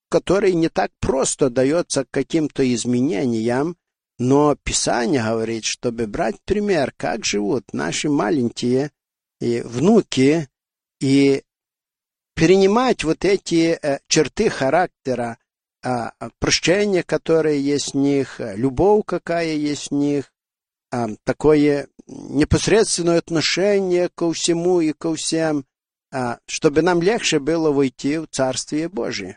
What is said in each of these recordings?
который не так просто дается к каким-то изменениям, но Писание говорит, чтобы брать пример, как живут наши маленькие внуки, и перенимать вот эти черты характера, прощение, которое есть в них, любовь, какая есть в них, такое непосредственное отношение ко всему и ко всем, чтобы нам легче было войти в Царствие Божие.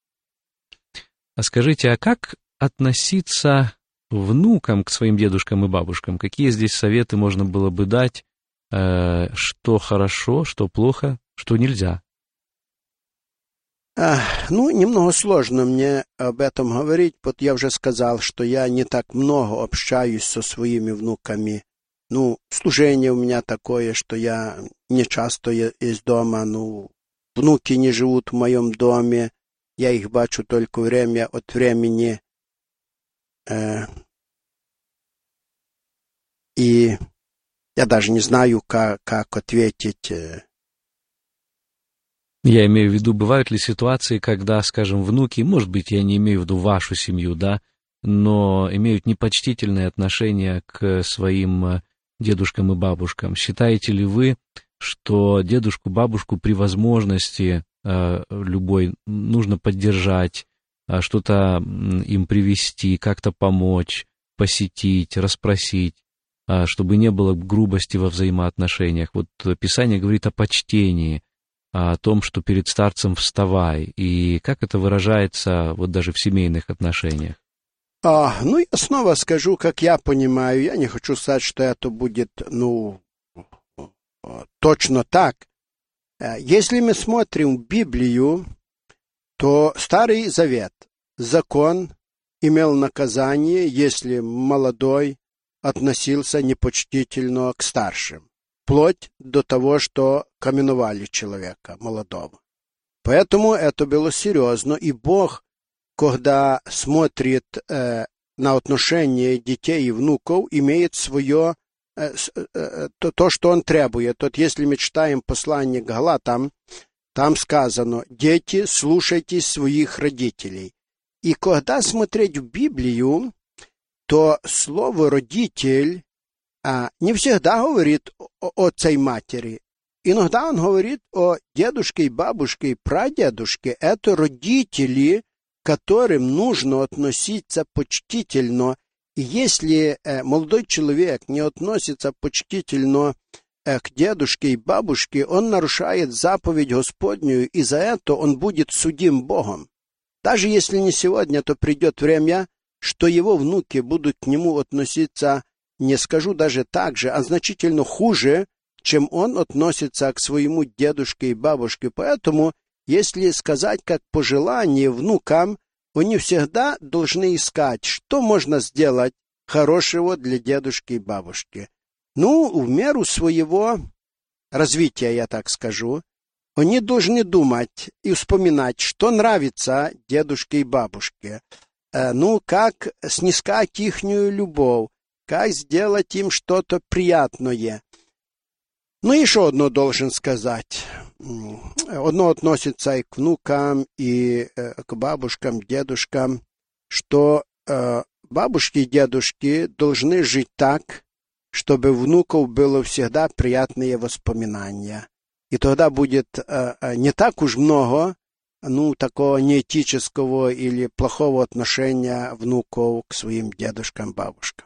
А скажите, а как относиться внукам к своим дедушкам и бабушкам? Какие здесь советы можно было бы дать, что хорошо, что плохо, что нельзя? Немного сложно мне об этом говорить. Вот я уже сказал, что я не так много общаюсь со своими внуками. Служение у меня такое, что я не часто из дома. Внуки не живут в моем доме. Я их бачу только время от времени. И я даже не знаю, как ответить. Я имею в виду, бывают ли ситуации, когда, скажем, внуки, может быть, я не имею в виду вашу семью, да, но имеют непочтительное отношение к своим дедушкам и бабушкам. Считаете ли вы, что дедушку, бабушку при возможности любой нужно поддержать, что-то им привезти, как-то помочь, посетить, расспросить, чтобы не было грубости во взаимоотношениях? Вот Писание говорит о почтении, о том, что перед старцем вставай, и как это выражается вот даже в семейных отношениях? Я снова скажу, как я понимаю, я не хочу сказать, что это будет, точно так. Если мы смотрим в Библию, то Старый Завет, закон имел наказание, если молодой относился непочтительно к старшим, вплоть до того, что каменовали человека молодого. Поэтому это было серьезно, и Бог, когда смотрит на отношения детей и внуков, имеет свое, то, что Он требует. Вот если мы читаем послание к Галатам, там сказано: «Дети, слушайтесь своих родителей». И когда смотреть в Библию, то слово «родитель» не всегда говорит о отце и матери. Иногда он говорит о дедушке и бабушке и прадедушке. Это родители, к которым нужно относиться почтительно. И если молодой человек не относится почтительно к дедушке и бабушке, он нарушает заповедь Господню, и за это он будет судим Богом. Даже если не сегодня, то придет время, что его внуки будут к нему относиться, не скажу даже так же, а значительно хуже, чем он относится к своему дедушке и бабушке. Поэтому, если сказать как пожелание внукам, они всегда должны искать, что можно сделать хорошего для дедушки и бабушки. В меру своего развития, я так скажу, они должны думать и вспоминать, что нравится дедушке и бабушке. Как снискать ихнюю любовь, как сделать им что-то приятное. Еще одно должен сказать. Одно относится и к внукам, и к бабушкам, дедушкам, что бабушки и дедушки должны жить так, чтобы внуков было всегда приятные воспоминания. И тогда будет не так уж много, такого неэтического или плохого отношения внуков к своим дедушкам, бабушкам.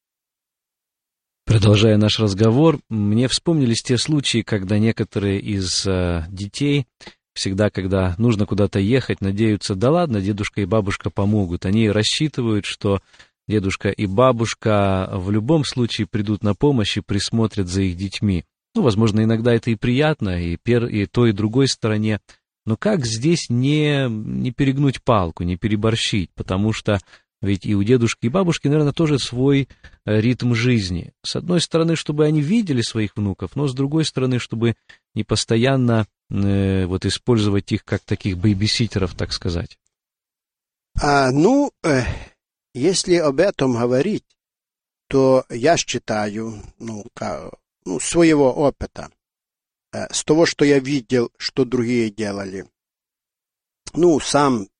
Продолжая наш разговор, мне вспомнились те случаи, когда некоторые из детей всегда, когда нужно куда-то ехать, надеются: да ладно, дедушка и бабушка помогут. Они рассчитывают, что дедушка и бабушка в любом случае придут на помощь и присмотрят за их детьми. Возможно, иногда это и приятно, и той, и другой стороне. Но как здесь не перегнуть палку, не переборщить? Потому что ведь и у дедушки и бабушки, наверное, тоже свой ритм жизни. С одной стороны, чтобы они видели своих внуков, но с другой стороны, чтобы не постоянно использовать их как таких бэйбиситеров, так сказать. Если об этом говорить, то я считаю, своего опыта, с того, что я видел, что другие делали. Сам